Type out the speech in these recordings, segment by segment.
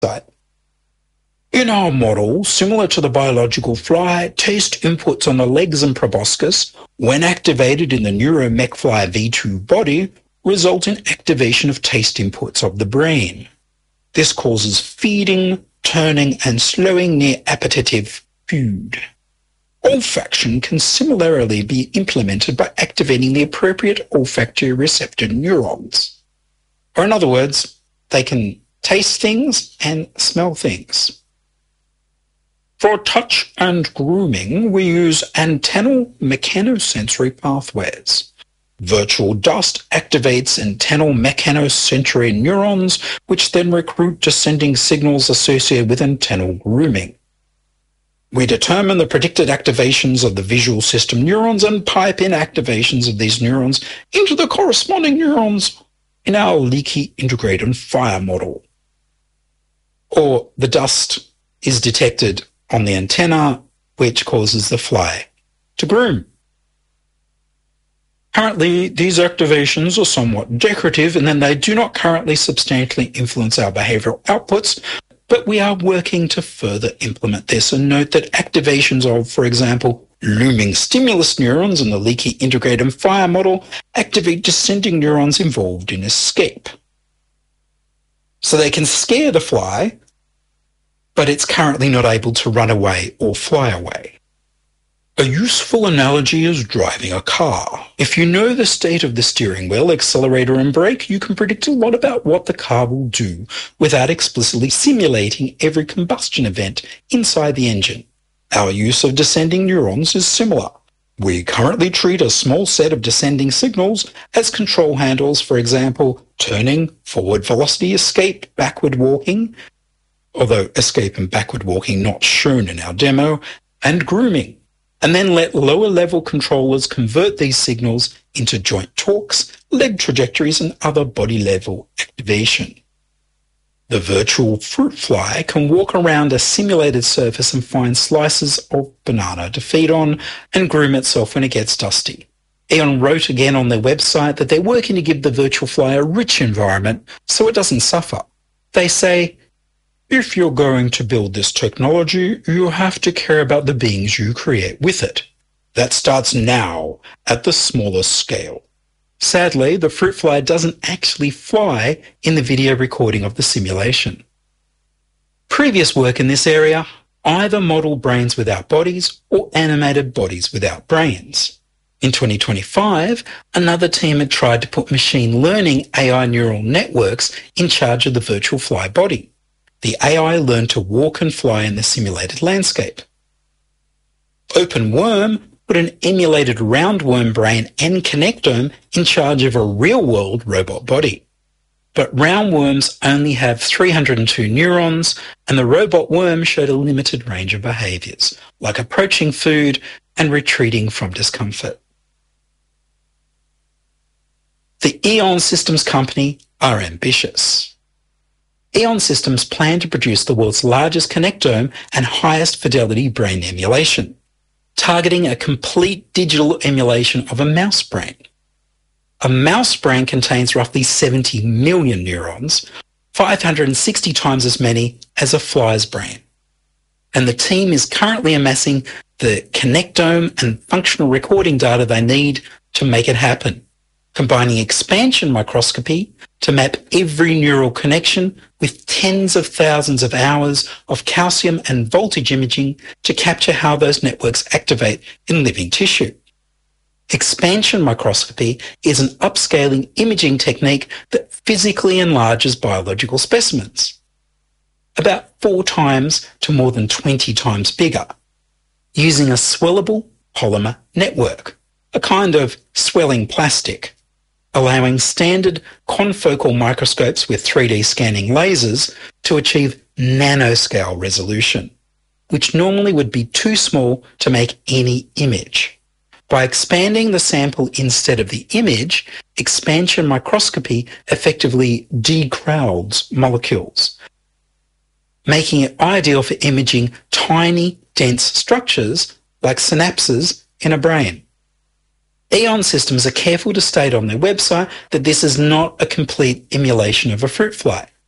site. In our model, similar to the biological fly, taste inputs on the legs and proboscis, when activated in the NeuroMechFly V2 body, result in activation of taste inputs of the brain. This causes feeding, turning, and slowing near appetitive food. Olfaction can similarly be implemented by activating the appropriate olfactory receptor neurons. Or in other words, they can taste things and smell things. For touch and grooming, we use antennal mechanosensory pathways. Virtual dust activates antennal mechanosensory neurons, which then recruit descending signals associated with antennal grooming. We determine the predicted activations of the visual system neurons and pipe in activations of these neurons into the corresponding neurons in our leaky integrated fire model. Or the dust is detected on the antenna, which causes the fly to groom. Currently, these activations are somewhat decorative and then they do not currently substantially influence our behavioral outputs, but we are working to further implement this and note that activations of, for example, looming stimulus neurons in the leaky integrated fire model activate descending neurons involved in escape. So they can scare the fly, but it's currently not able to run away or fly away. A useful analogy is driving a car. If you know the state of the steering wheel, accelerator, and brake, you can predict a lot about what the car will do without explicitly simulating every combustion event inside the engine. Our use of descending neurons is similar. We currently treat a small set of descending signals as control handles, for example, turning, forward velocity, escape, backward walking, although escape and backward walking not shown in our demo, and grooming, and then let lower-level controllers convert these signals into joint torques, leg trajectories, and other body-level activation. The virtual fruit fly can walk around a simulated surface and find slices of banana to feed on and groom itself when it gets dusty. Aeon wrote again on their website that they're working to give the virtual fly a rich environment so it doesn't suffer. They say, if you're going to build this technology, you have to care about the beings you create with it. That starts now at the smallest scale. Sadly, the fruit fly doesn't actually fly in the video recording of the simulation. Previous work in this area either modeled brains without bodies or animated bodies without brains. In 2025, another team had tried to put machine learning AI neural networks in charge of the virtual fly body. The AI learned to walk and fly in the simulated landscape. OpenWorm put an emulated roundworm brain and connectome in charge of a real-world robot body. But roundworms only have 302 neurons, and the robot worm showed a limited range of behaviours, like approaching food and retreating from discomfort. The Aeon Systems company are ambitious. Aeon Systems plan to produce the world's largest connectome and highest fidelity brain emulation, targeting a complete digital emulation of a mouse brain. A mouse brain contains roughly 70 million neurons, 560 times as many as a fly's brain. And the team is currently amassing the connectome and functional recording data they need to make it happen, combining expansion microscopy to map every neural connection with tens of thousands of hours of calcium and voltage imaging to capture how those networks activate in living tissue. Expansion microscopy is an upscaling imaging technique that physically enlarges biological specimens, about 4 times to more than 20 times bigger, using a swellable polymer network, a kind of swelling plastic, allowing standard confocal microscopes with 3D scanning lasers to achieve nanoscale resolution, which normally would be too small to make any image. By expanding the sample instead of the image, expansion microscopy effectively decrowds molecules, making it ideal for imaging tiny, dense structures like synapses in a brain. Aeon Systems are careful to state on their website that this is not a complete emulation of a fruit fly.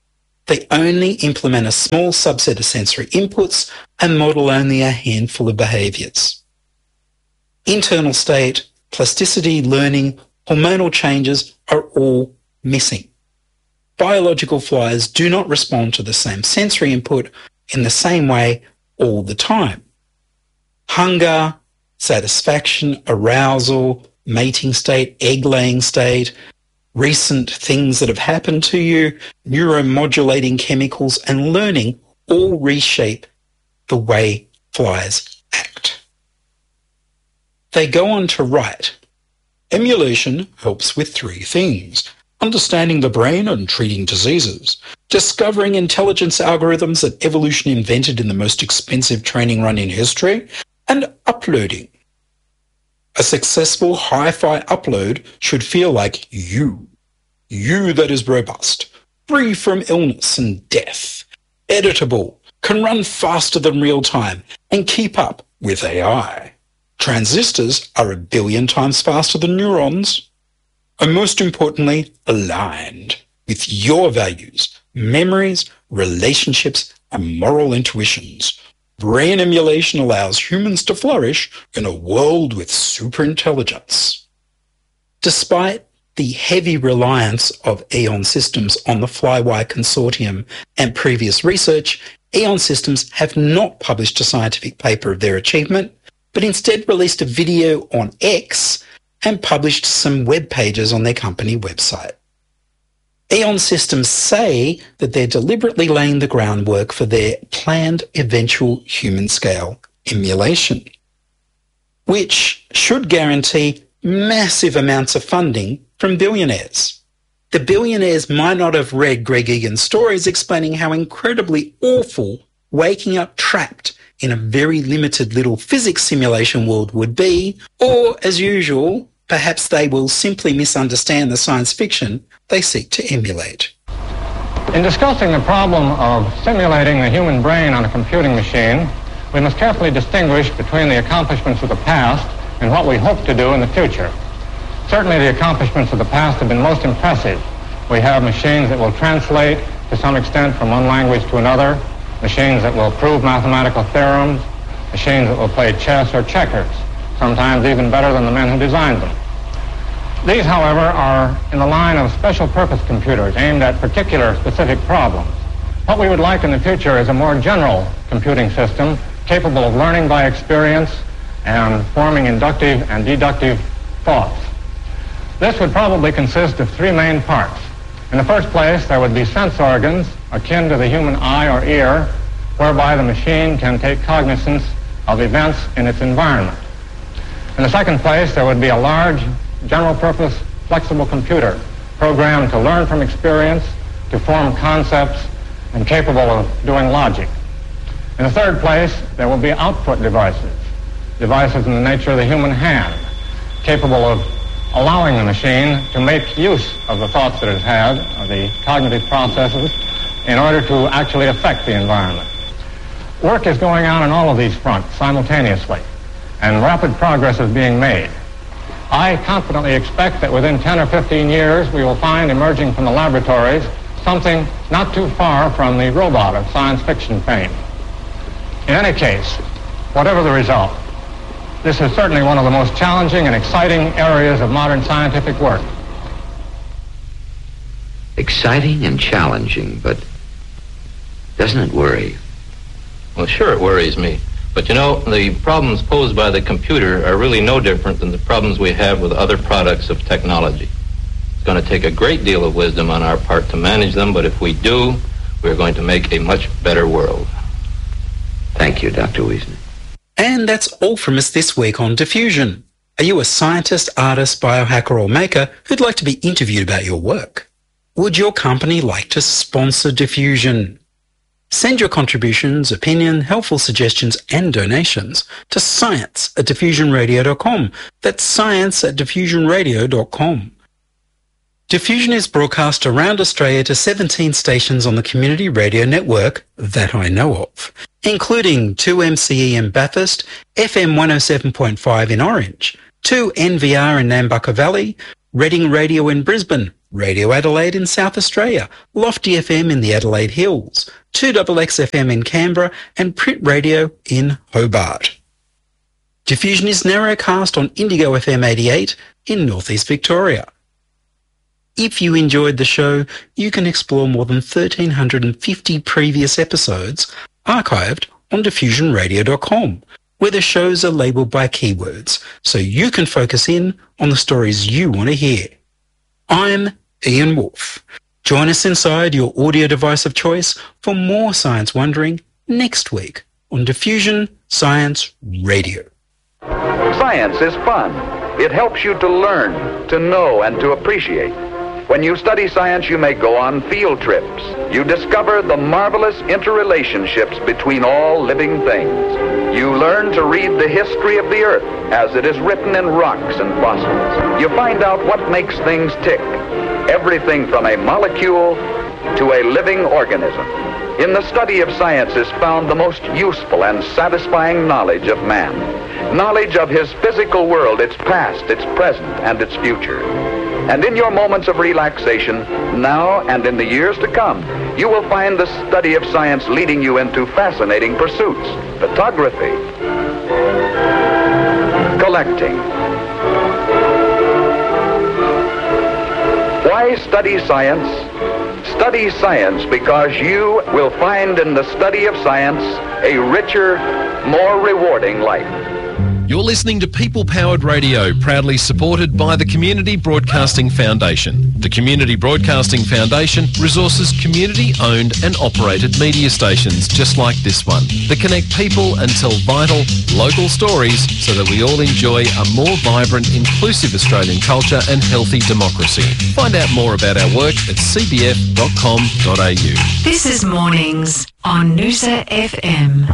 They only implement a small subset of sensory inputs and model only a handful of behaviours. Internal state, plasticity, learning, hormonal changes are all missing. Biological flies do not respond to the same sensory input in the same way all the time. Hunger, satisfaction, arousal, mating state, egg-laying state, recent things that have happened to you, neuromodulating chemicals, and learning all reshape the way flies act. They go on to write, emulation helps with three things: understanding the brain and treating diseases, discovering intelligence algorithms that evolution invented in the most expensive training run in history, and uploading. A successful hi-fi upload should feel like you that is robust, free from illness and death, editable, can run faster than real time, and keep up with AI. Transistors are 1 billion times faster than neurons. And most importantly, aligned with your values, memories, relationships, and moral intuitions. Brain emulation allows humans to flourish in a world with superintelligence. Despite the heavy reliance of Aeon Systems on the Flywire Consortium and previous research, Aeon Systems have not published a scientific paper of their achievement, but instead released a video on X and published some web pages on their company website. Aeon Systems say that they're deliberately laying the groundwork for their planned eventual human-scale emulation, which should guarantee massive amounts of funding from billionaires. The billionaires might not have read Greg Egan's stories explaining how incredibly awful waking up trapped in a very limited little physics simulation world would be, or, as usual, perhaps they will simply misunderstand the science fiction they seek to emulate. In discussing the problem of simulating the human brain on a computing machine, we must carefully distinguish between the accomplishments of the past and what we hope to do in the future. Certainly the accomplishments of the past have been most impressive. We have machines that will translate to some extent from one language to another, machines that will prove mathematical theorems, machines that will play chess or checkers, sometimes even better than the men who designed them. These, however, are in the line of special-purpose computers aimed at particular specific problems. What we would like in the future is a more general computing system capable of learning by experience and forming inductive and deductive thoughts. This would probably consist of three main parts. In the first place, there would be sense organs akin to the human eye or ear, whereby the machine can take cognizance of events in its environment. In the second place, there would be a large, general-purpose, flexible computer programmed to learn from experience, to form concepts, and capable of doing logic. In the third place, there will be output devices, devices in the nature of the human hand, capable of allowing the machine to make use of the thoughts that it has, of the cognitive processes, in order to actually affect the environment. Work is going on all of these fronts simultaneously, and rapid progress is being made. I confidently expect that within 10 or 15 years we will find emerging from the laboratories something not too far from the robot of science fiction fame. In any case, whatever the result, this is certainly one of the most challenging and exciting areas of modern scientific work. Exciting and challenging, but doesn't it worry? Well, sure, it worries me. But you know, the problems posed by the computer are really no different than the problems we have with other products of technology. It's going to take a great deal of wisdom on our part to manage them, but if we do, we're going to make a much better world. Thank you, Dr. Wiesner. And that's all from us this week on Diffusion. Are you a scientist, artist, biohacker, or maker who'd like to be interviewed about your work? Would your company like to sponsor Diffusion? Send your contributions, opinion, helpful suggestions, and donations to science@diffusionradio.com. That's science@diffusionradio.com. Diffusion is broadcast around Australia to 17 stations on the community radio network that I know of, including 2MCE in Bathurst, FM 107.5 in Orange, 2NVR in Nambucca Valley, Reading Radio in Brisbane, Radio Adelaide in South Australia, Lofty FM in the Adelaide Hills, 2XX FM in Canberra, and Print Radio in Hobart. Diffusion is narrowcast on Indigo FM 88 in Northeast Victoria. If you enjoyed the show, you can explore more than 1,350 previous episodes archived on diffusionradio.com, where the shows are labelled by keywords, so you can focus in on the stories you want to hear. I'm Ian Wolfe. Join us inside your audio device of choice for more science wondering next week on Diffusion Science Radio. Science is fun. It helps you to learn, to know, and to appreciate. When you study science, you may go on field trips. You discover the marvelous interrelationships between all living things. You learn to read the history of the Earth as it is written in rocks and fossils. You find out what makes things tick. Everything from a molecule to a living organism. In the study of science is found the most useful and satisfying knowledge of man. Knowledge of his physical world, its past, its present, and its future. And in your moments of relaxation, now and in the years to come, you will find the study of science leading you into fascinating pursuits. Photography, collecting. Why study science? Study science because you will find in the study of science a richer, more rewarding life. You're listening to People Powered Radio, proudly supported by the Community Broadcasting Foundation. The Community Broadcasting Foundation resources community-owned and operated media stations just like this one that connect people and tell vital, local stories so that we all enjoy a more vibrant, inclusive Australian culture and healthy democracy. Find out more about our work at cbf.com.au. This is Mornings on Noosa FM.